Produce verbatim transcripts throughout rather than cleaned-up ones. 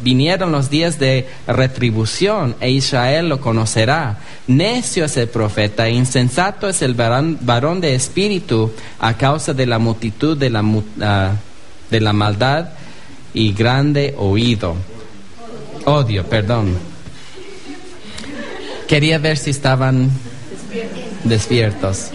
vinieron los días de retribución, e Israel lo conocerá. Necio es el profeta, e insensato es el varón, varón de espíritu, a causa de la multitud de la, uh, de la maldad y grande oído. Odio, perdón. Quería ver si estaban despiertos.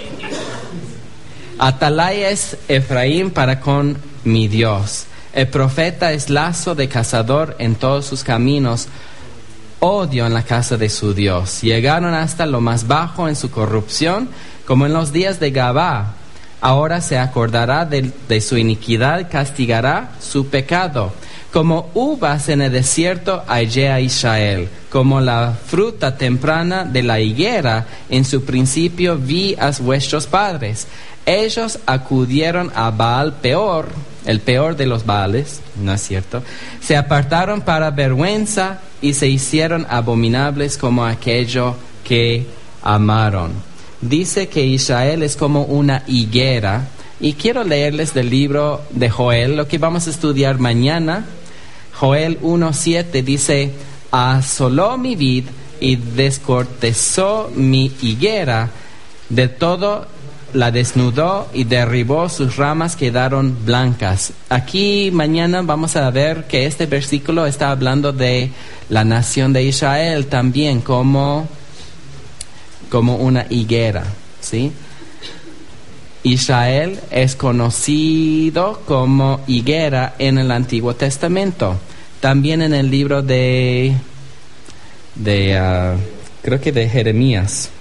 Atalaya es Efraín para con mi Dios. El profeta es lazo de cazador en todos sus caminos. Odio en la casa de su Dios. Llegaron hasta lo más bajo en su corrupción, como en los días de Gabá. Ahora se acordará de, de su iniquidad, castigará su pecado. Como uvas en el desierto hallé a Israel, como la fruta temprana de la higuera, en su principio vi a vuestros padres. Ellos acudieron a Baal peor, el peor de los Baales, ¿no es cierto? Se apartaron para vergüenza y se hicieron abominables como aquello que amaron. Dice que Israel es como una higuera, y quiero leerles del libro de Joel, lo que vamos a estudiar mañana. Joel uno siete dice: asoló mi vid y descortezó mi higuera, de todo la desnudó y derribó, sus ramas quedaron blancas. Aquí mañana vamos a ver que este versículo está hablando de la nación de Israel también como, como una higuera, ¿sí? Israel es conocido como higuera en el Antiguo Testamento. También en el libro de, de uh, creo que de Jeremías.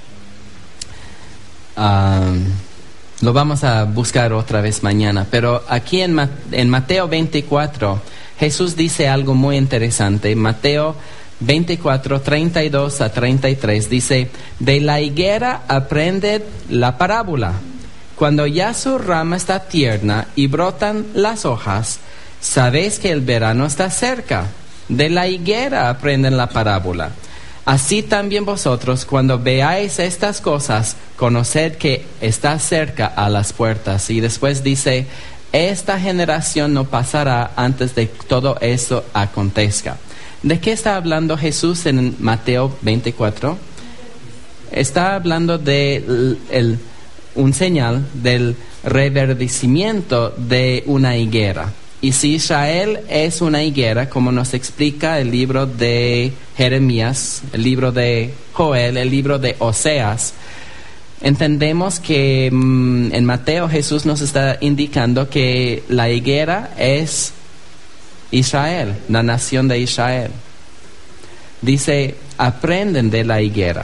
Um, lo vamos a buscar otra vez mañana. Pero aquí en, en Mateo veinticuatro, Jesús dice algo muy interesante. Mateo veinticuatro, treinta y dos a treinta y tres dice: de la higuera aprended la parábola. Cuando ya su rama está tierna y brotan las hojas, sabéis que el verano está cerca. De la higuera aprenden la parábola. Así también vosotros, cuando veáis estas cosas, conoced que está cerca a las puertas. Y después dice: esta generación no pasará antes de todo eso acontezca. ¿De qué está hablando Jesús en Mateo veinticuatro? Está hablando de el, el, un señal del reverdecimiento de una higuera. Y si Israel es una higuera, como nos explica el libro de Jeremías, el libro de Joel, el libro de Oseas, entendemos que mmm, en Mateo Jesús nos está indicando que la higuera es Israel, la nación de Israel. Dice: aprenden de la higuera.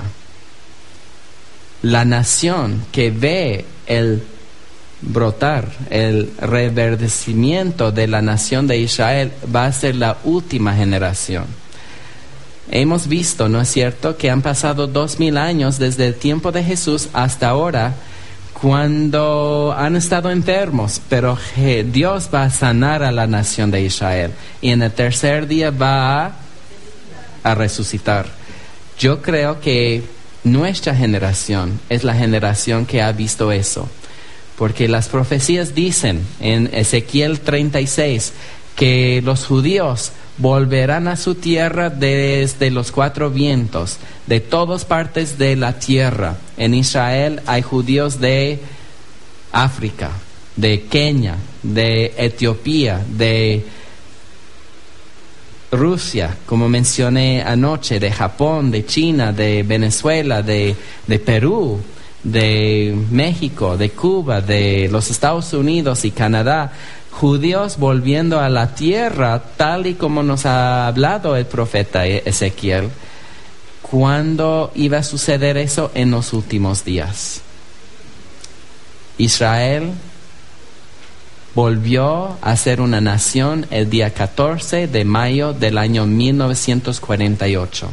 La nación que ve el brotar, el reverdecimiento de la nación de Israel, va a ser la última generación. Hemos visto, ¿no es cierto?, que han pasado dos mil años desde el tiempo de Jesús hasta ahora, cuando han estado enfermos, pero Dios va a sanar a la nación de Israel y en el tercer día va a, a resucitar. Yo creo que nuestra generación es la generación que ha visto eso. Porque las profecías dicen en Ezequiel treinta y seis que los judíos volverán a su tierra desde los cuatro vientos, de todas partes de la tierra. En Israel hay judíos de África, de Kenia, de Etiopía, de Rusia, como mencioné anoche, de Japón, de China, de Venezuela, de, de Perú, de México, de Cuba, de los Estados Unidos y Canadá, judíos volviendo a la tierra, tal y como nos ha hablado el profeta Ezequiel. ¿Cuándo iba a suceder eso? En los últimos días. Israel volvió a ser una nación el día catorce de mayo del año mil novecientos cuarenta y ocho.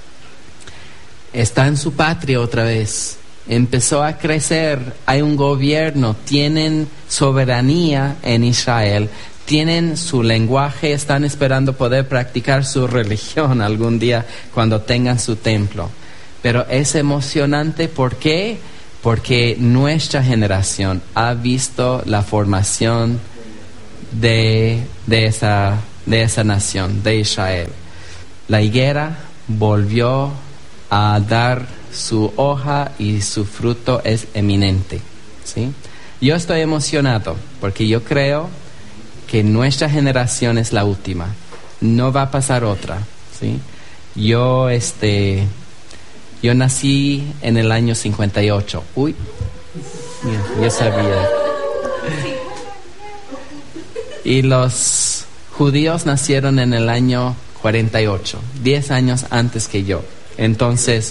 Está en su patria otra vez. Empezó a crecer, hay un gobierno, tienen soberanía en Israel, tienen su lenguaje, están esperando poder practicar su religión algún día cuando tengan su templo. Pero es emocionante, ¿por qué? Porque nuestra generación ha visto la formación de, de esa de esa nación, de Israel. La higuera volvió a dar su hoja y su fruto es eminente, ¿sí? Yo estoy emocionado porque yo creo que nuestra generación es la última. No va a pasar otra, ¿sí? Yo, este, yo nací en el año cincuenta y ocho. Uy, mira, yo sabía. Y los judíos nacieron en el año cuarenta y ocho, diez años antes que yo. Entonces,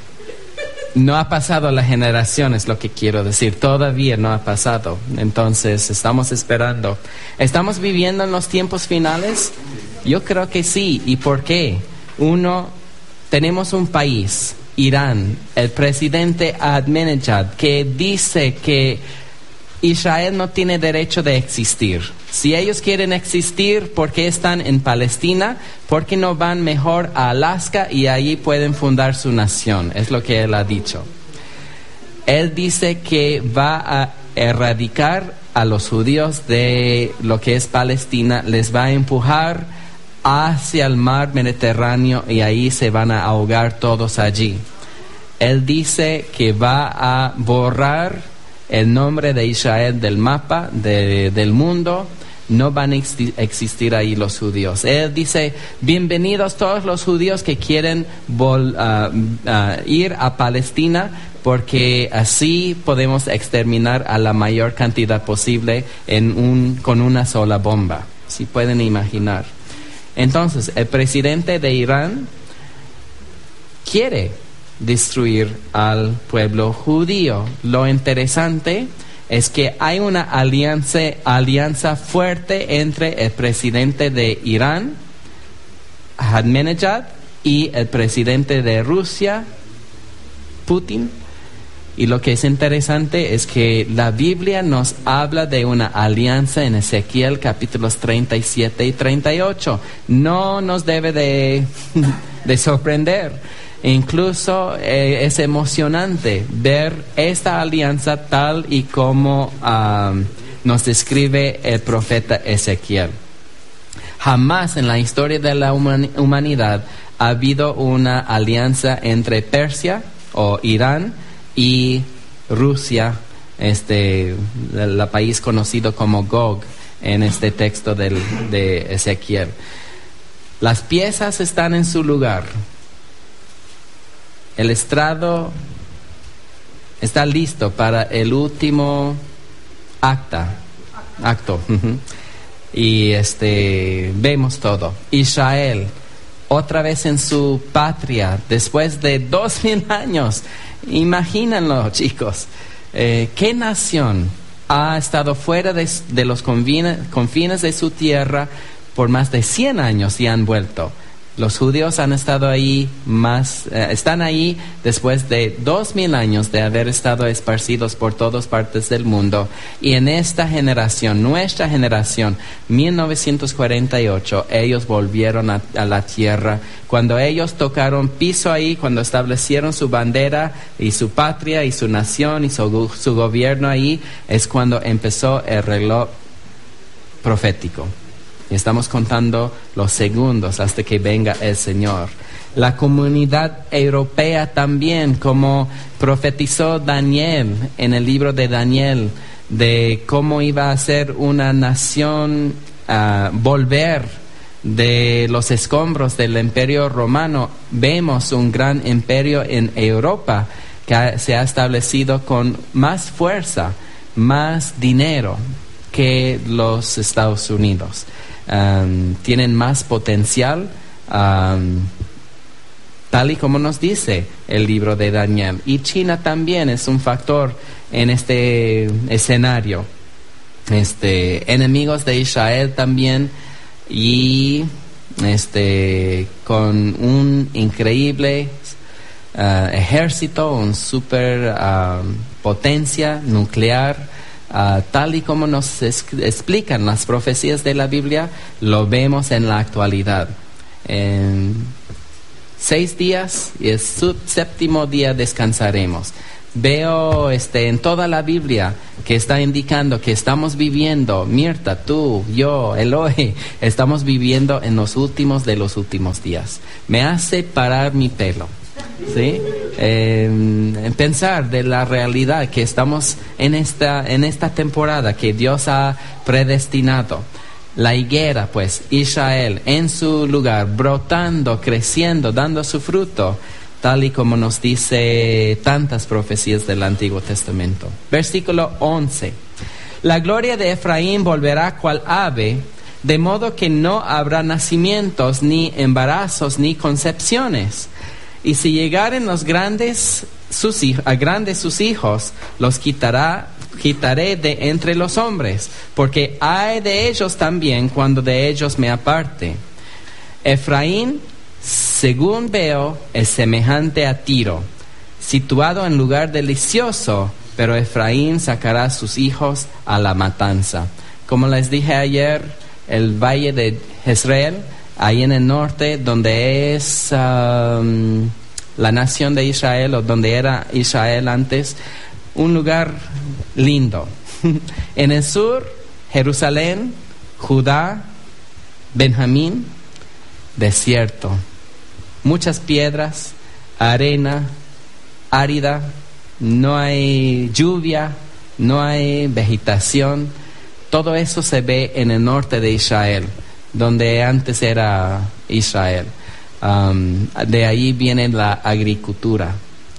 no ha pasado la generación, es lo que quiero decir. Todavía no ha pasado. Entonces, estamos esperando. ¿Estamos viviendo en los tiempos finales? Yo creo que sí. ¿Y por qué? Uno, tenemos un país, Irán, el presidente Ahmadinejad, que dice que Israel no tiene derecho de existir. Si ellos quieren existir, ¿por qué están en Palestina? ¿Por qué no van mejor a Alaska y allí pueden fundar su nación? Es lo que él ha dicho. Él dice que va a erradicar a los judíos de lo que es Palestina, les va a empujar hacia el mar Mediterráneo y ahí se van a ahogar todos allí. Él dice que va a borrar el nombre de Israel del mapa de, del mundo. No van a existir ahí los judíos. Él dice, bienvenidos todos los judíos que quieren vol, uh, uh, ir a Palestina, porque así podemos exterminar a la mayor cantidad posible en un, con una sola bomba. Si pueden imaginar. Entonces, el presidente de Irán quiere destruir al pueblo judío. Lo interesante es que hay una alianza, alianza fuerte entre el presidente de Irán, Ahmadinejad, y el presidente de Rusia, Putin. Y lo que es interesante es que la Biblia nos habla de una alianza en Ezequiel capítulos treinta y siete y treinta y ocho. No nos debe de, de sorprender. Incluso eh, es emocionante ver esta alianza tal y como um, nos describe el profeta Ezequiel. Jamás en la historia de la human- humanidad ha habido una alianza entre Persia o Irán y Rusia, este, el, el país conocido como Gog en este texto del, de Ezequiel. Las piezas están en su lugar. El estrado está listo para el último acta, acto. Y este vemos todo. Israel, otra vez en su patria, después de dos mil años. Imagínenlo, chicos. Eh, ¿Qué nación ha estado fuera de, de los confines, confines de su tierra por más de cien años y han vuelto? Los judíos han estado ahí más, eh, están ahí después de dos mil años de haber estado esparcidos por todas partes del mundo. Y en esta generación, nuestra generación, mil novecientos cuarenta y ocho, ellos volvieron a, a la tierra. Cuando ellos tocaron piso ahí, cuando establecieron su bandera y su patria y su nación y su, su gobierno ahí, es cuando empezó el reloj profético. Y estamos contando los segundos hasta que venga el Señor. La comunidad europea también, como profetizó Daniel en el libro de Daniel, de cómo iba a ser una nación, uh, volver de los escombros del imperio romano. Vemos un gran imperio en Europa que ha, se ha establecido con más fuerza, más dinero que los Estados Unidos. Um, tienen más potencial, um, tal y como nos dice el libro de Daniel. Y China también es un factor en este escenario. Este, enemigos de Israel también, y este, con un increíble uh, ejército, un super uh, potencia nuclear. Uh, tal y como nos es- explican las profecías de la Biblia, lo vemos en la actualidad. En seis días y el sub- séptimo día descansaremos. Veo este, en toda la Biblia que está indicando que estamos viviendo, Mirta, tú, yo, Eloy, estamos viviendo en los últimos de los últimos días. Me hace parar mi pelo, ¿sí? Eh, en pensar de la realidad que estamos en esta, en esta temporada que Dios ha predestinado. La higuera, pues, Israel, en su lugar, brotando, creciendo, dando su fruto, tal y como nos dice tantas profecías del Antiguo Testamento. Versículo once. La gloria de Efraín volverá cual ave, de modo que no habrá nacimientos, ni embarazos, ni concepciones. Y si llegaren los grandes sus hijos, a grandes sus hijos, los quitará, quitaré de entre los hombres, porque hay de ellos también cuando de ellos me aparte. Efraín, según veo, es semejante a Tiro, situado en lugar delicioso, pero Efraín sacará a sus hijos a la matanza. Como les dije ayer, el valle de Jezreel, ahí en el norte, donde es um, la nación de Israel, o donde era Israel antes, un lugar lindo. En el sur, Jerusalén, Judá, Benjamín, desierto. Muchas piedras, arena, árida, no hay lluvia, no hay vegetación. Todo eso se ve en el norte de Israel, donde antes era Israel. Um, de ahí viene la agricultura,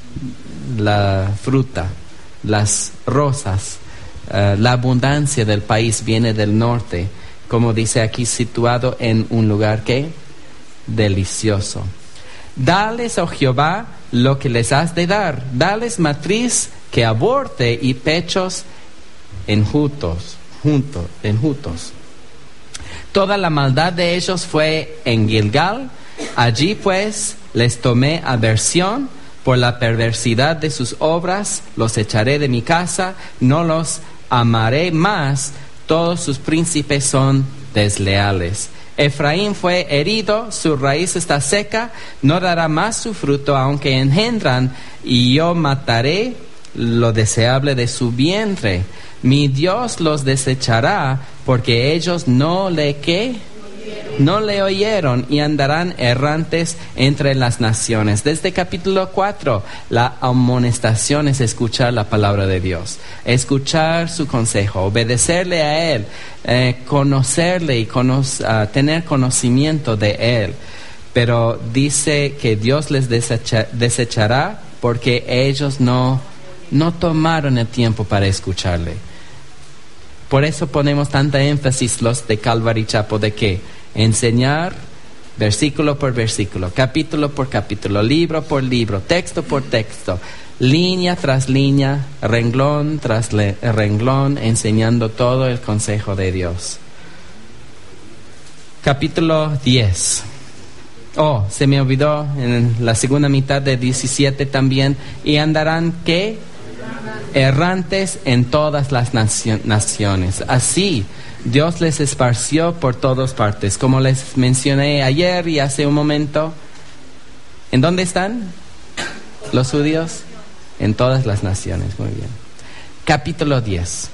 la fruta, las rosas, uh, la abundancia del país viene del norte, como dice aquí, situado en un lugar que delicioso. Dales, oh Jehová, lo que les has de dar. Dales matriz que aborte y pechos enjutos, juntos, enjutos. Toda la maldad de ellos fue en Gilgal. Allí pues les tomé aversión por la perversidad de sus obras. Los echaré de mi casa, no los amaré más. Todos sus príncipes son desleales. Efraín fue herido, su raíz está seca, no dará más su fruto, aunque engendran, y yo mataré lo deseable de su vientre. Mi Dios los desechará, porque ellos no le ¿qué? No le oyeron, y andarán errantes entre las naciones. Desde capítulo cuatro, la amonestación es escuchar la palabra de Dios, escuchar su consejo, obedecerle a Él, eh, conocerle y cono- uh, tener conocimiento de Él. Pero dice que Dios les desecha- desechará porque ellos no, no tomaron el tiempo para escucharle. Por eso ponemos tanta énfasis los de Calvary Chapel, de que enseñar versículo por versículo, capítulo por capítulo, libro por libro, texto por texto, línea tras línea, renglón tras le- renglón, enseñando todo el consejo de Dios. Capítulo diez. Oh, se me olvidó en la segunda mitad de diecisiete también. Y andarán, ¿qué? Errantes en todas las nacio- naciones. Así Dios les esparció por todas partes, como les mencioné ayer y hace un momento. ¿En dónde están los judíos? En todas las naciones. Muy bien. Capítulo diez.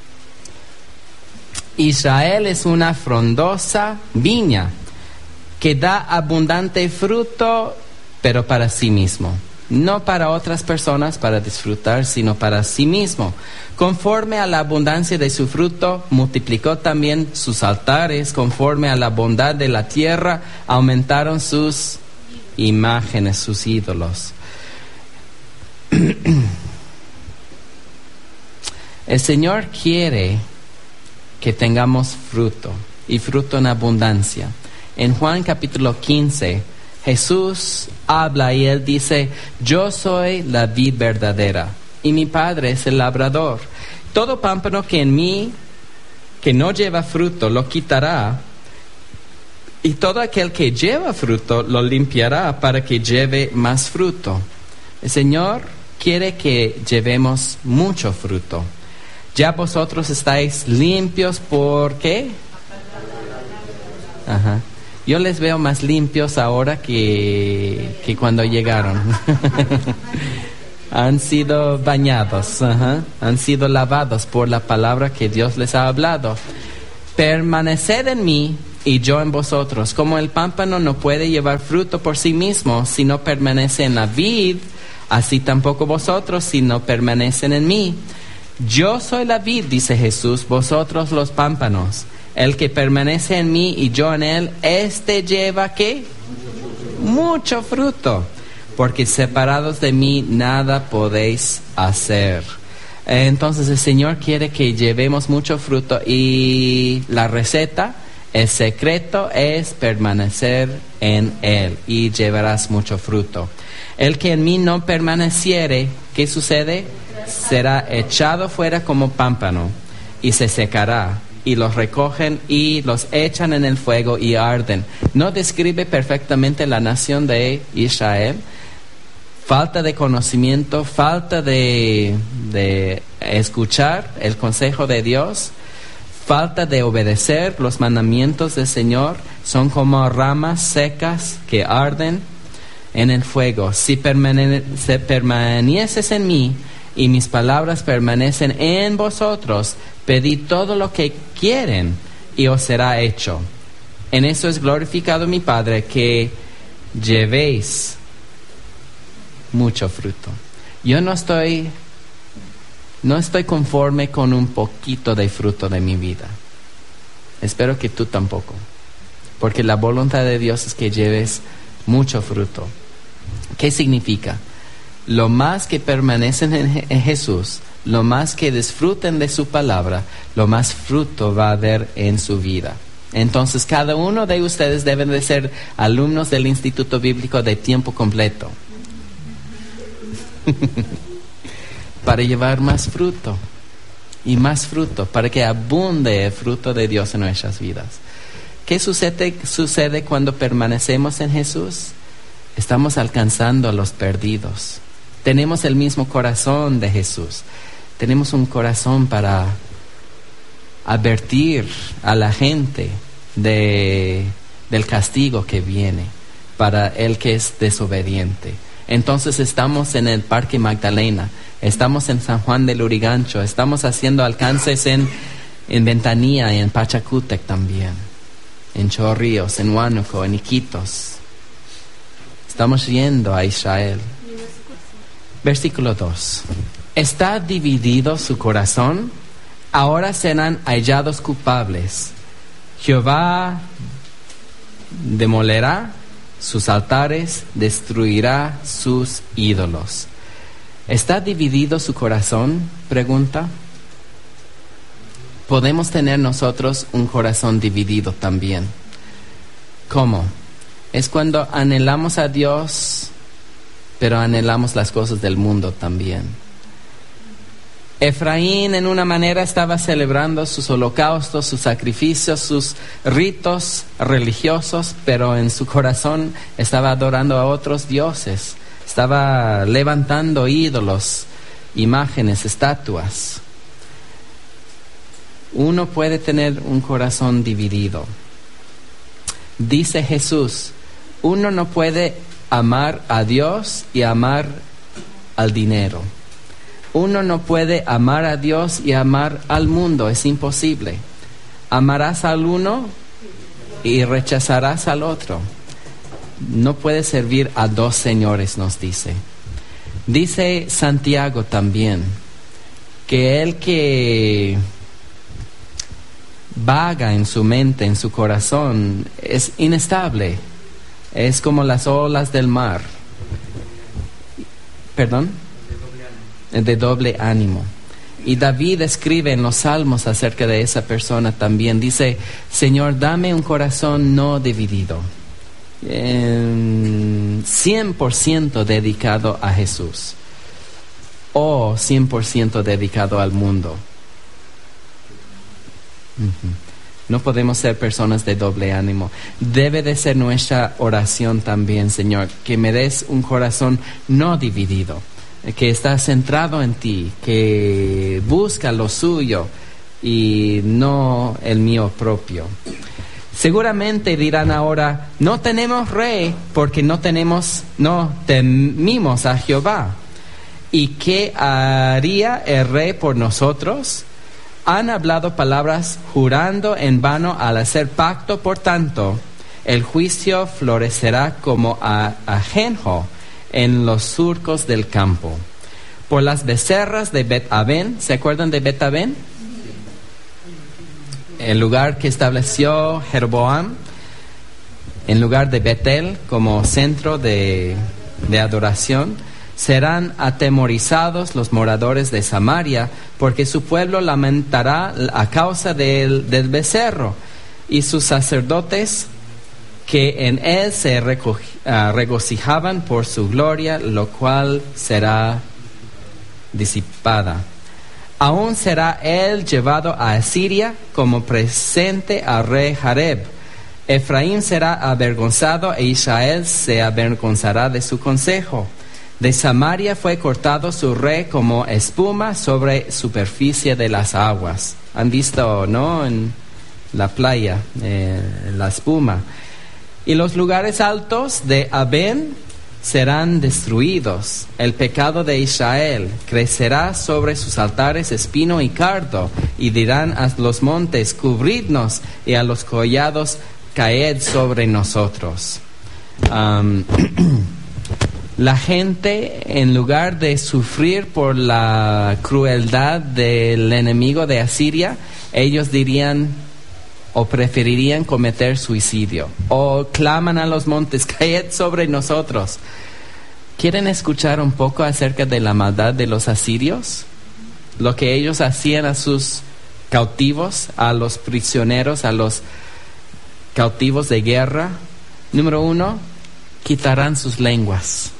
Israel es una frondosa viña que da abundante fruto, pero para sí mismo. No para otras personas para disfrutar, sino para sí mismo. Conforme a la abundancia de su fruto, multiplicó también sus altares. Conforme a la bondad de la tierra, aumentaron sus imágenes, sus ídolos. El Señor quiere que tengamos fruto, y fruto en abundancia. En Juan capítulo quince, Jesús habla y Él dice: yo soy la vid verdadera y mi Padre es el labrador. Todo pámpano que en mí que no lleva fruto lo quitará, y todo aquel que lleva fruto lo limpiará para que lleve más fruto. El Señor quiere que llevemos mucho fruto. Ya vosotros estáis limpios, ¿por qué? Ajá. Yo les veo más limpios ahora que, que cuando llegaron. Han sido bañados, ajá, han sido lavados por la palabra que Dios les ha hablado. Permaneced en mí y yo en vosotros. Como el pámpano no puede llevar fruto por sí mismo si no permanece en la vid, así tampoco vosotros si no permanecen en mí. Yo soy la vid, dice Jesús, vosotros los pámpanos. El que permanece en mí y yo en él, este lleva ¿qué? Mucho fruto, porque separados de mí nada podéis hacer. Entonces el Señor quiere que llevemos mucho fruto y la receta, el secreto es permanecer en Él y llevarás mucho fruto. El que en mí no permaneciere, ¿qué sucede? Será echado fuera como pámpano y se secará. Y los recogen y los echan en el fuego y arden. ¿No describe perfectamente la nación de Israel? Falta de conocimiento, falta de, de escuchar el consejo de Dios, falta de obedecer los mandamientos del Señor, son como ramas secas que arden en el fuego. Si permane- si permaneces en mí y mis palabras permanecen en vosotros, pedid todo lo que quieren y os será hecho. En eso es glorificado mi Padre, que llevéis mucho fruto. Yo no estoy, no estoy conforme con un poquito de fruto de mi vida. Espero que tú tampoco, porque la voluntad de Dios es que lleves mucho fruto. ¿Qué significa? Lo más que permanecen en, en Jesús, lo más que disfruten de su palabra, lo más fruto va a haber en su vida. Entonces, cada uno de ustedes deben de ser alumnos del Instituto Bíblico de tiempo completo para llevar más fruto y más fruto, para que abunde el fruto de Dios en nuestras vidas. ¿Qué sucede, sucede cuando permanecemos en Jesús? Estamos alcanzando a los perdidos. Tenemos el mismo corazón de Jesús. Tenemos un corazón para advertir a la gente de, del castigo que viene para el que es desobediente. Entonces estamos en el Parque Magdalena, estamos en San Juan del Lurigancho, estamos haciendo alcances en, en Ventanilla y en Pachacútec también, en Chorrillos, en Huánuco, en Iquitos. Estamos yendo a Israel. Versículo dos. ¿Está dividido su corazón? Ahora serán hallados culpables. Jehová demolerá sus altares, destruirá sus ídolos. ¿Está dividido su corazón? Pregunta. Podemos tener nosotros un corazón dividido también. ¿Cómo? Es cuando anhelamos a Dios, pero anhelamos las cosas del mundo también. Efraín en una manera estaba celebrando sus holocaustos, sus sacrificios, sus ritos religiosos, pero en su corazón estaba adorando a otros dioses, estaba levantando ídolos, imágenes, estatuas. Uno puede tener un corazón dividido. Dice Jesús, uno no puede amar a Dios y amar al dinero. Uno no puede amar a Dios y amar al mundo, es imposible. Amarás al uno y rechazarás al otro. No puedes servir a dos señores, nos dice. Dice Santiago también que el que vaga en su mente, en su corazón, es inestable, es como las olas del mar. ¿Perdón? De doble ánimo. Y David escribe en los Salmos acerca de esa persona también. Dice, Señor, dame un corazón no dividido, eh, cien por ciento dedicado a Jesús o cien por ciento dedicado al mundo. Uh-huh. No podemos ser personas de doble ánimo. Debe de ser nuestra oración también, Señor, que me des un corazón no dividido, que está centrado en ti, que busca lo suyo y no el mío propio. Seguramente dirán ahora, no tenemos rey porque no tenemos, no temimos a Jehová. ¿Y qué haría el rey por nosotros? Han hablado palabras jurando en vano al hacer pacto, por tanto, el juicio florecerá como a, ajenjo en los surcos del campo. Por las becerras de Bet-Aven, ¿se acuerdan de Bet-Aven? El lugar que estableció Jeroboam, en lugar de Betel como centro de, de adoración, serán atemorizados los moradores de Samaria, porque su pueblo lamentará a causa del, del becerro, y sus sacerdotes que en él se reco- uh, regocijaban por su gloria, lo cual será disipada. Aún será él llevado a Asiria como presente al rey Jareb. Efraín será avergonzado e Israel se avergonzará de su consejo. De Samaria fue cortado su rey como espuma sobre superficie de las aguas. ¿Han visto, no? En la playa, eh, la espuma. Y los lugares altos de Aven serán destruidos. El pecado de Israel crecerá sobre sus altares espino y cardo, y dirán a los montes, cubridnos, y a los collados, caed sobre nosotros. Um, La gente, en lugar de sufrir por la crueldad del enemigo de Asiria, ellos dirían o preferirían cometer suicidio, o claman a los montes, caed sobre nosotros. ¿Quieren escuchar un poco acerca de la maldad de los asirios? Lo que ellos hacían a sus cautivos, a los prisioneros, a los cautivos de guerra. Número uno, quitarán sus lenguas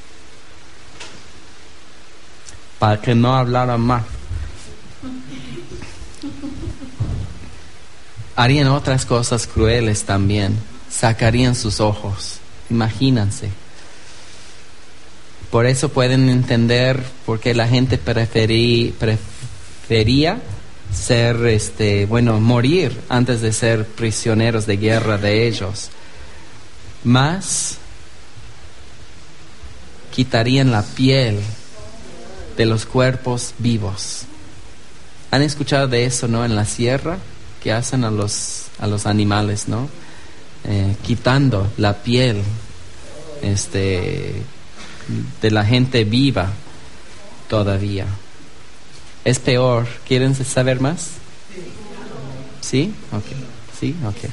para que no hablaran más. Harían otras cosas crueles también. Sacarían sus ojos. Imagínense. Por eso pueden entender por qué la gente preferí, prefería ser, este, bueno, morir antes de ser prisioneros de guerra de ellos. Más quitarían la piel de los cuerpos vivos. ¿Han escuchado de eso, no? En la sierra, que hacen a los a los animales, ¿no? Eh, quitando la piel, este, de la gente viva todavía. Es peor. ¿Quieren saber más? ¿Sí? Okay. Sí, okay.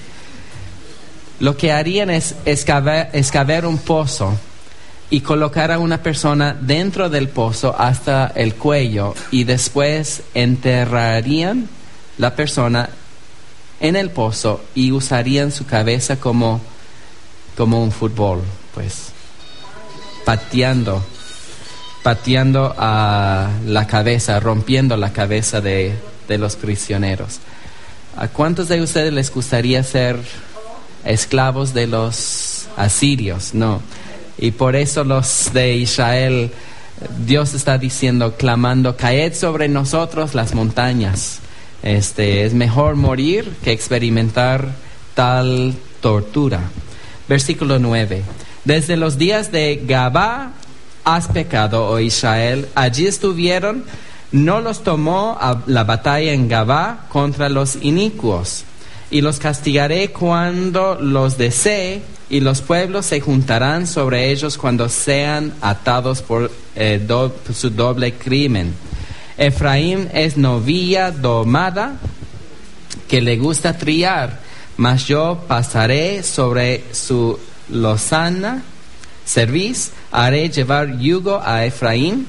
Lo que harían es excavar, excavar un pozo y colocar a una persona dentro del pozo hasta el cuello, y después enterrarían la persona en el pozo y usarían su cabeza como, como un fútbol, pues, pateando, pateando a la cabeza, rompiendo la cabeza de, de los prisioneros. ¿A cuántos de ustedes les gustaría ser esclavos de los asirios? No. Y por eso los de Israel, Dios está diciendo, clamando, caed sobre nosotros las montañas. Este, es mejor morir que experimentar tal tortura. Versículo nueve. Desde los días de Gabá has pecado, oh Israel. Allí estuvieron, no los tomó a la batalla en Gabá contra los inicuos. Y los castigaré cuando los desee, y los pueblos se juntarán sobre ellos cuando sean atados por eh, do, su doble crimen. Efraín es novilla domada que le gusta triar, mas yo pasaré sobre su lozana cerviz, haré llevar yugo a Efraín,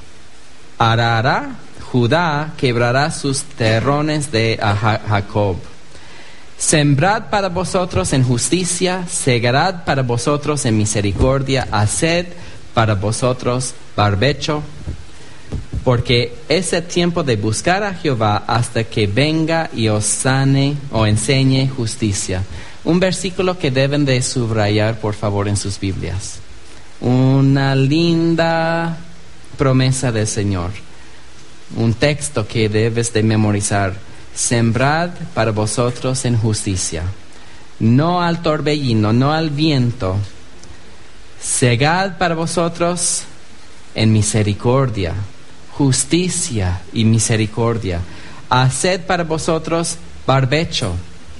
arará Judá, quebrará sus terrones de Jacob. Sembrad para vosotros en justicia, segarad para vosotros en misericordia, haced para vosotros barbecho, porque es el tiempo de buscar a Jehová hasta que venga y os sane o enseñe justicia. Un versículo que deben de subrayar, por favor, en sus Biblias. Una linda promesa del Señor. Un texto que debes de memorizar. Sembrad para vosotros en justicia, no al torbellino, no al viento. Segad para vosotros en misericordia, justicia y misericordia. Haced para vosotros barbecho.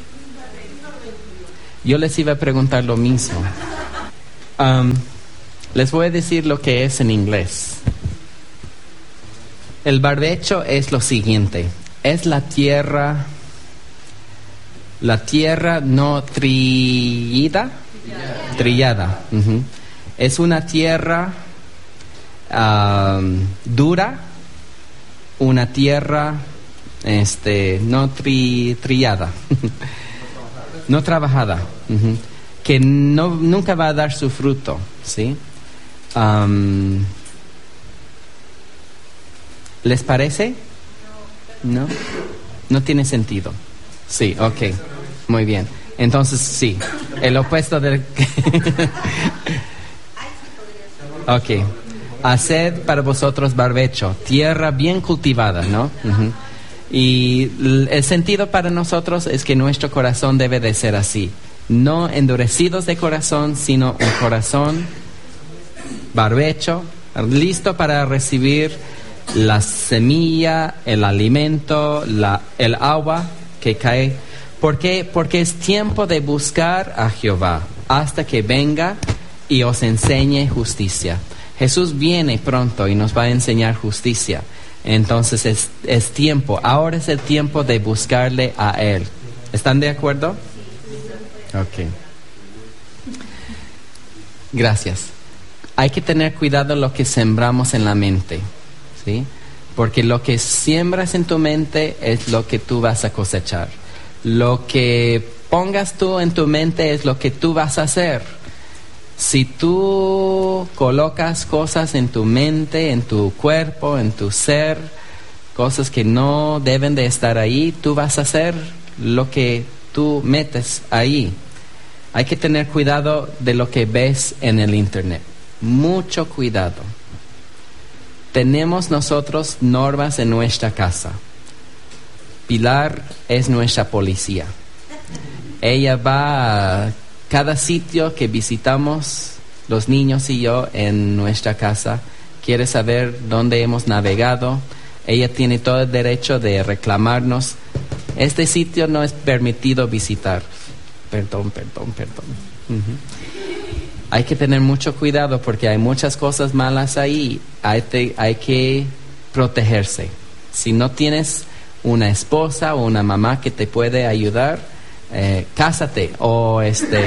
Yo les iba a preguntar lo mismo. Um, les voy a decir lo que es en inglés. El barbecho es lo siguiente. Es la tierra, la tierra no trillada, trillada. trillada. Uh-huh. Es una tierra um, dura, una tierra este, no tri, trillada. No trabajada, uh-huh, que no, nunca va a dar su fruto, ¿sí? Um, ¿Les parece? No. No tiene sentido. Sí, ok, muy bien. Entonces, sí, el opuesto del... Ok, haced para vosotros barbecho, tierra bien cultivada, ¿no? Uh-huh. Y el sentido para nosotros es que nuestro corazón debe de ser así. No endurecidos de corazón, sino un corazón barbecho, listo para recibir la semilla, el alimento, la, el agua que cae. ¿Por qué? Porque es tiempo de buscar a Jehová hasta que venga y os enseñe justicia. Jesús viene pronto y nos va a enseñar justicia. Entonces es, es tiempo, ahora es el tiempo de buscarle a Él. ¿Están de acuerdo? Ok. Gracias. Hay que tener cuidado lo que sembramos en la mente, ¿sí? Porque lo que siembras en tu mente es lo que tú vas a cosechar. Lo que pongas tú en tu mente es lo que tú vas a hacer. Si tú colocas cosas en tu mente, en tu cuerpo, en tu ser, cosas que no deben de estar ahí, tú vas a hacer lo que tú metes ahí. Hay que tener cuidado de lo que ves en el internet. Mucho cuidado. Tenemos nosotros normas en nuestra casa. Pilar es nuestra policía. Ella va a cada sitio que visitamos, los niños y yo, en nuestra casa, quiere saber dónde hemos navegado. Ella tiene todo el derecho de reclamarnos. Este sitio no es permitido visitar. Perdón, perdón, perdón. Uh-huh. Hay que tener mucho cuidado porque hay muchas cosas malas ahí. Hay, te, hay que protegerse. Si no tienes una esposa o una mamá que te puede ayudar, Eh, cásate o este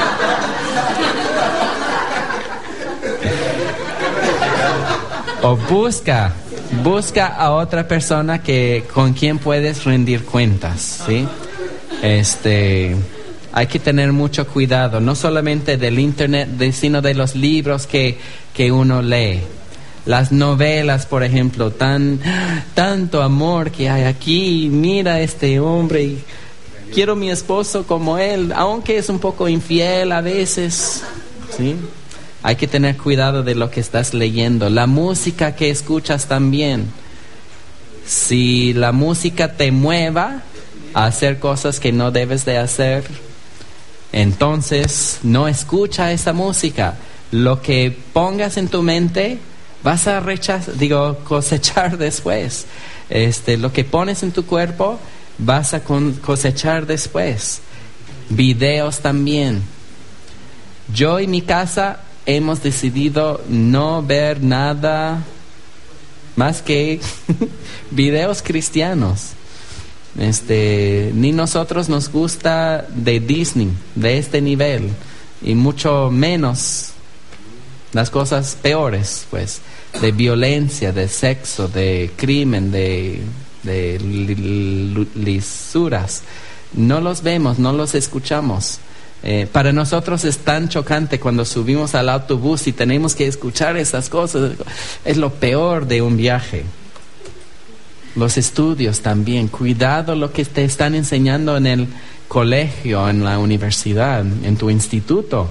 o busca busca a otra persona que con quien puedes rendir cuentas, ¿sí? Este hay que tener mucho cuidado, no solamente del internet, de, sino de los libros que, que uno lee. Las novelas, por ejemplo, tan tanto amor que hay aquí, mira este hombre y quiero mi esposo como él, aunque es un poco infiel a veces, ¿sí? Hay que tener cuidado de lo que estás leyendo. La música que escuchas también. Si la música te mueva a hacer cosas que no debes de hacer, entonces no escucha esa música. Lo que pongas en tu mente vas a rechazar, digo, cosechar después. Este, lo que pones en tu cuerpo vas a cosechar después. Videos también. Yo y mi casa hemos decidido no ver nada más que videos cristianos. Este, ni nosotros nos gusta de Disney, de este nivel, y mucho menos las cosas peores, pues, de violencia, de sexo, de crimen, de de lisuras. No los vemos, no los escuchamos. Eh, para nosotros es tan chocante cuando subimos al autobús y tenemos que escuchar esas cosas. Es lo peor de un viaje. Los estudios también. Cuidado lo que te están enseñando en el colegio, en la universidad, en tu instituto.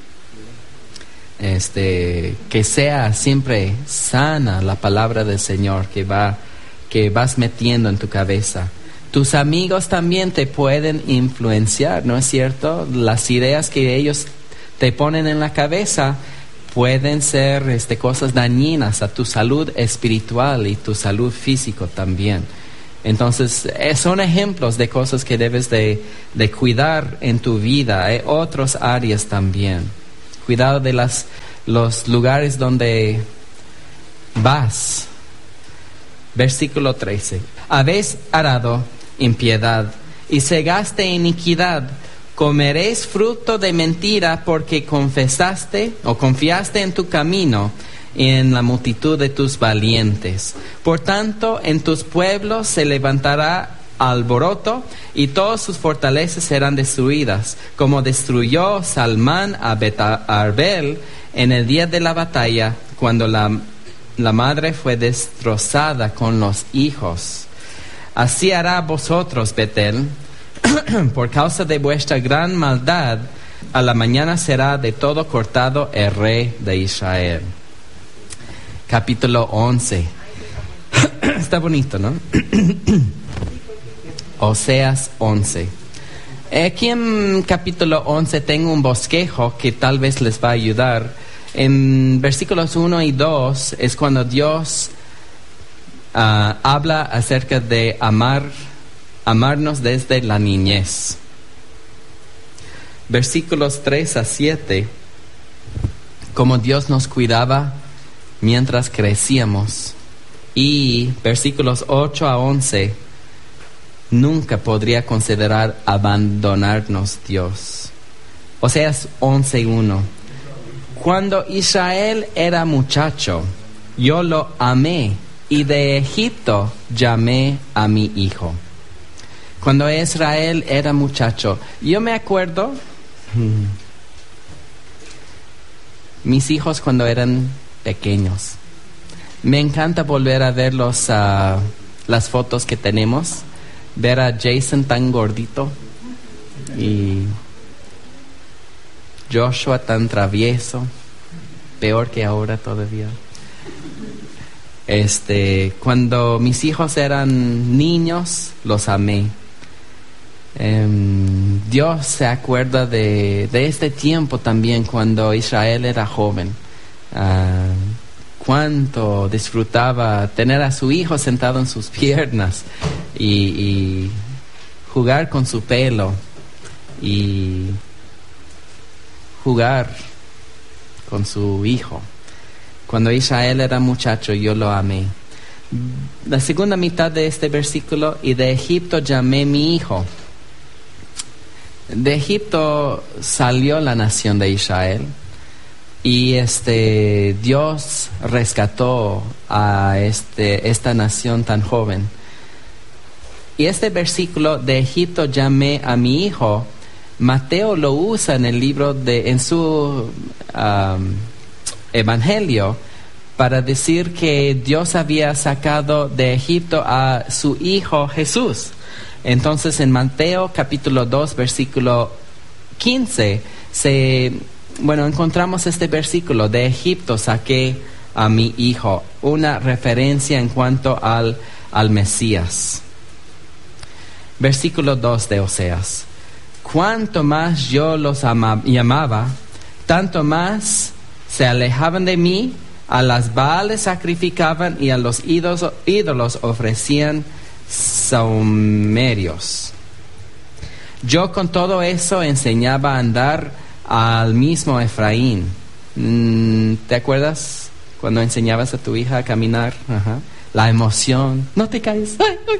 Este, que sea siempre sana la palabra del Señor que va que vas metiendo en tu cabeza. Tus amigos también te pueden influenciar, ¿no es cierto? Las ideas que ellos te ponen en la cabeza pueden ser este, cosas dañinas a tu salud espiritual y tu salud física también. Entonces, eh, son ejemplos de cosas que debes de, de cuidar en tu vida. Hay otras áreas también. Cuidado de las, los lugares donde vas. Versículo trece. Habéis arado impiedad y cegaste iniquidad. Comeréis fruto de mentira porque confesaste o confiaste en tu camino y en la multitud de tus valientes. Por tanto, en tus pueblos se levantará alboroto y todas sus fortalezas serán destruidas, como destruyó Salmán a Bet-Arbel en el día de la batalla, cuando la, la madre fue destrozada con los hijos. Así hará vosotros, Betel, por causa de vuestra gran maldad. A la mañana será de todo cortado el rey de Israel. Capítulo once. Está bonito, ¿no? Oseas once. Aquí en capítulo once tengo un bosquejo que tal vez les va a ayudar. En versículos uno y dos es cuando Dios uh, habla acerca de amar, amarnos desde la niñez. Versículos tres a siete, como Dios nos cuidaba mientras crecíamos. Y versículos ocho a once, nunca podría considerar abandonarnos Dios. Oseas once uno. Cuando Israel era muchacho, yo lo amé, y de Egipto llamé a mi hijo. Cuando Israel era muchacho, yo me acuerdo, hmm, mis hijos cuando eran pequeños. Me encanta volver a ver los, uh, las fotos que tenemos, ver a Jason tan gordito y Joshua tan travieso, peor que ahora todavía. Este, cuando mis hijos eran niños, los amé. Um, Dios se acuerda de, de este tiempo también cuando Israel era joven. Uh, cuánto disfrutaba tener a su hijo sentado en sus piernas y, y jugar con su pelo y jugar con su hijo. Cuando Israel era muchacho, yo lo amé. La segunda mitad de este versículo, y de Egipto llamé mi hijo. De Egipto salió la nación de Israel. Y este Dios rescató a este, esta nación tan joven. Y este versículo, de Egipto llamé a mi hijo, Mateo lo usa en el libro de, en su um, evangelio, para decir que Dios había sacado de Egipto a su hijo Jesús. Entonces en Mateo capítulo dos versículo quince se Bueno, encontramos este versículo, de Egipto saqué a mi hijo, una referencia en cuanto al, al Mesías. Versículo dos de Oseas. Cuanto más yo los ama, llamaba, tanto más se alejaban de mí, a las Baales sacrificaban y a los ídolos, ídolos ofrecían saumerios. Yo con todo eso enseñaba a andar al mismo Efraín. ¿Te acuerdas cuando enseñabas a tu hija a caminar? Ajá. La emoción. No te caes. Ay, ay.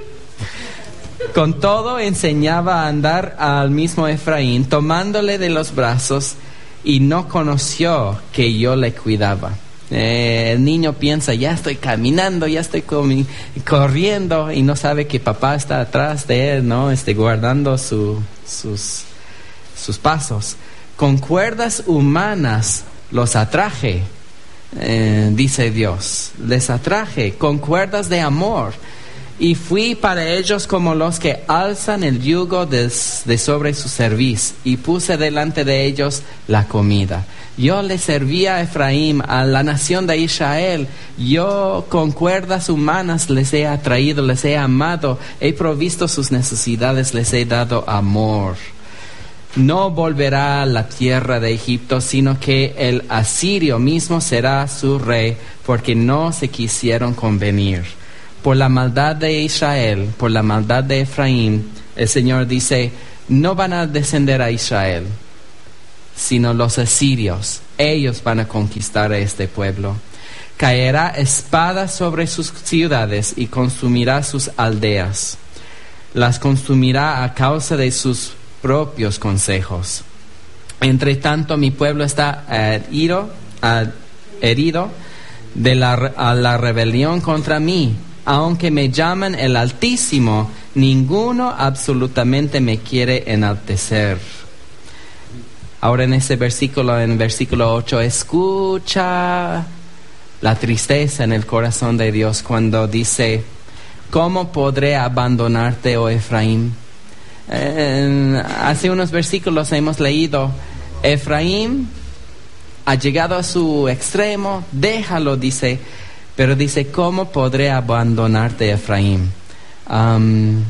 Con todo enseñaba a andar al mismo Efraín, tomándole de los brazos, y no conoció que yo le cuidaba. Eh, el niño piensa, ya estoy caminando, ya estoy comi- corriendo, y no sabe que papá está atrás de él, ¿no? Este, guardando su, sus, sus pasos. Con cuerdas humanas los atraje, eh, dice Dios. Les atraje con cuerdas de amor. Y fui para ellos como los que alzan el yugo de, de sobre su cerviz. Y puse delante de ellos la comida. Yo le servía a Efraín, a la nación de Israel. Yo con cuerdas humanas les he atraído, les he amado. He provisto sus necesidades, les he dado amor. no volverá a la tierra de Egipto, sino que el asirio mismo será su rey, porque no se quisieron convenir. Por la maldad de Israel, por la maldad de Efraín, el Señor dice, no van a descender a Israel, sino los asirios. Ellos van a conquistar a este pueblo. Caerá espada sobre sus ciudades y consumirá sus aldeas. Las consumirá a causa de sus propios consejos. Entre tanto, mi pueblo está herido, herido de la, a la rebelión contra mí. Aunque me llaman el Altísimo, ninguno absolutamente me quiere enaltecer. Ahora en ese versículo, en versículo ocho, escucha la tristeza en el corazón de Dios cuando dice, ¿cómo podré abandonarte, oh Efraín? Eh, hace unos versículos hemos leído, Efraín ha llegado a su extremo, déjalo, dice, pero dice, ¿cómo podré abandonarte, Efraín? Um,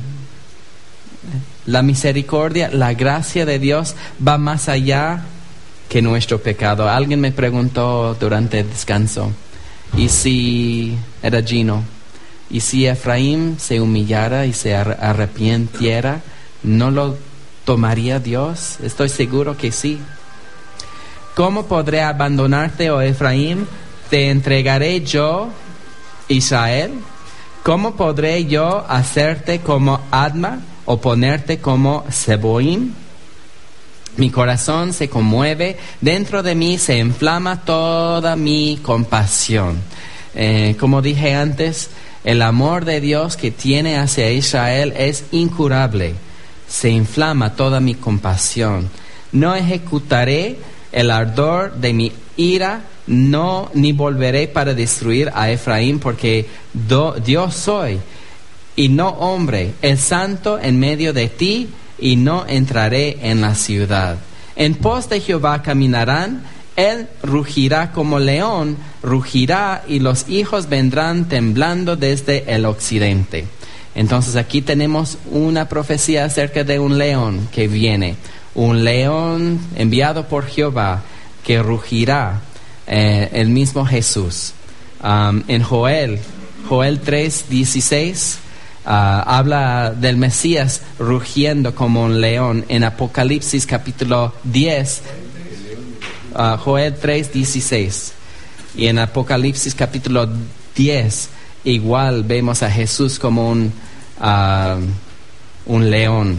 la misericordia, la gracia de Dios va más allá que nuestro pecado. Alguien me preguntó durante el descanso, ¿y si era Gino? ¿Y si Efraín se humillara y se arrepintiera? ¿No lo tomaría Dios? Estoy seguro que sí. ¿Cómo podré abandonarte, oh Efraín? ¿Te entregaré yo, Israel? ¿Cómo podré yo hacerte como Adma o ponerte como Seboim? Mi corazón se conmueve, dentro de mí se inflama toda mi compasión. Eh, como dije antes, el amor de Dios que tiene hacia Israel es incurable. Se inflama toda mi compasión. No ejecutaré el ardor de mi ira, no ni volveré para destruir a Efraín, porque do, Dios soy y no hombre, el santo en medio de ti, y no entraré en la ciudad. En pos de Jehová caminarán, él rugirá como león, rugirá, y los hijos vendrán temblando desde el occidente. Entonces aquí tenemos una profecía acerca de un león que viene, un león enviado por Jehová que rugirá, eh, el mismo Jesús. Um, en Joel, Joel tres dieciséis, uh, habla del Mesías rugiendo como un león. En Apocalipsis capítulo diez, uh, Joel tres dieciséis, y en Apocalipsis capítulo diez igual vemos a Jesús como un, uh, un león.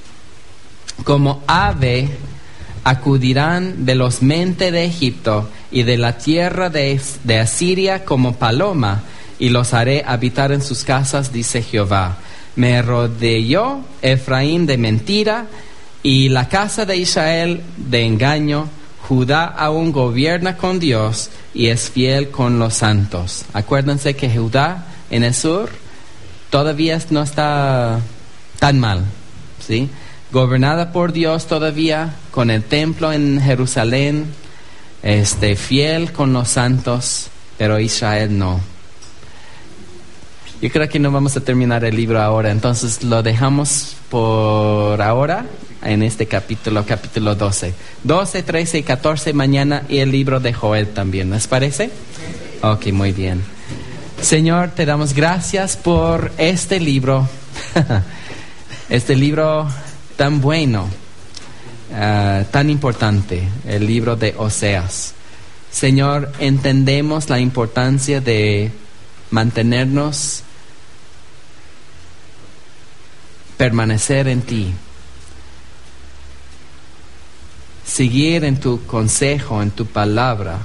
Como ave acudirán velozmente de Egipto y de la tierra de, de Asiria como paloma, y los haré habitar en sus casas, dice Jehová. Me rodeó Efraín de mentira y la casa de Israel de engaño. Judá aún gobierna con Dios y es fiel con los santos. Acuérdense que Judá en el sur todavía no está tan mal, ¿sí? Gobernada por Dios todavía, con el templo en Jerusalén, este, fiel con los santos, pero Israel no. Yo creo que no vamos a terminar el libro ahora, entonces lo dejamos por ahora en este capítulo, capítulo doce. doce, trece y catorce mañana, y el libro de Joel también, ¿les parece? Ok, muy bien. Señor, te damos gracias por este libro, este libro tan bueno, uh, tan importante, el libro de Oseas. Señor, entendemos la importancia de mantenernos, permanecer en ti, seguir en tu consejo, en tu palabra.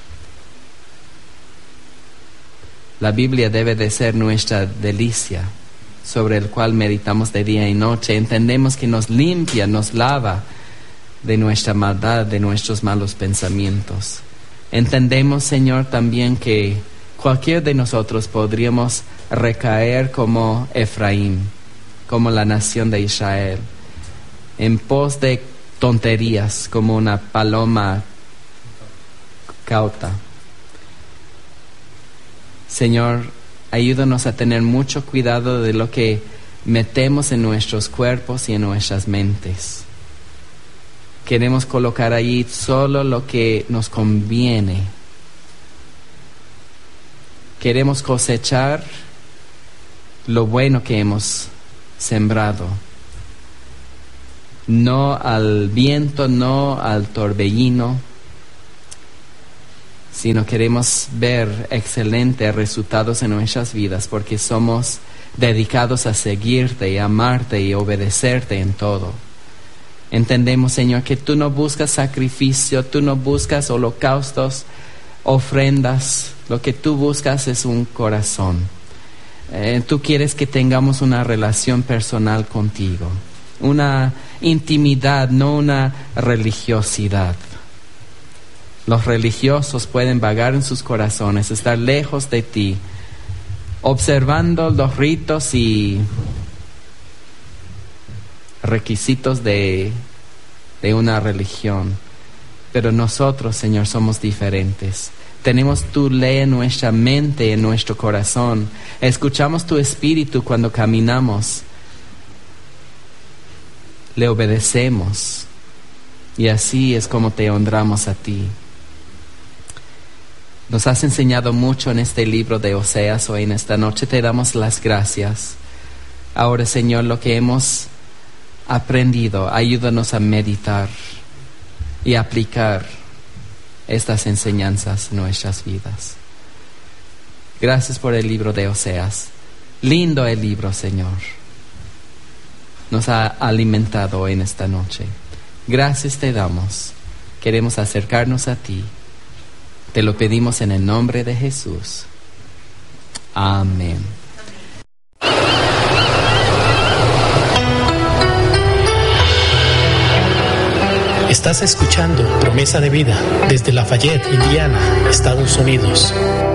La Biblia debe de ser nuestra delicia, sobre el cual meditamos de día y noche. Entendemos que nos limpia, nos lava de nuestra maldad, de nuestros malos pensamientos. Entendemos, Señor, también que cualquiera de nosotros podríamos recaer como Efraín, como la nación de Israel, en pos de tonterías, como una paloma cauta. Señor, ayúdanos a tener mucho cuidado de lo que metemos en nuestros cuerpos y en nuestras mentes. Queremos colocar ahí solo lo que nos conviene. Queremos cosechar lo bueno que hemos sembrado. No al viento, no al torbellino, sino queremos ver excelentes resultados en nuestras vidas porque somos dedicados a seguirte y amarte y obedecerte en todo. Entendemos, Señor, que tú no buscas sacrificio, tú no buscas holocaustos, ofrendas. Lo que tú buscas es un corazón. Eh, tú quieres que tengamos una relación personal contigo, una intimidad, no una religiosidad. Los religiosos pueden vagar en sus corazones, estar lejos de ti, observando los ritos y requisitos de, de una religión. Pero nosotros, Señor, somos diferentes. Tenemos tu ley en nuestra mente, en nuestro corazón. Escuchamos tu espíritu cuando caminamos. Le obedecemos. Y así es como te honramos a ti. Nos has enseñado mucho en este libro de Oseas. Hoy en esta noche te damos las gracias. Ahora, Señor, lo que hemos aprendido, ayúdanos a meditar y aplicar estas enseñanzas en nuestras vidas. Gracias por el libro de Oseas. Lindo el libro, Señor. Nos ha alimentado hoy en esta noche. Gracias te damos. Queremos acercarnos a ti. Te lo pedimos en el nombre de Jesús. Amén. Estás escuchando Promesa de Vida desde Lafayette, Indiana, Estados Unidos.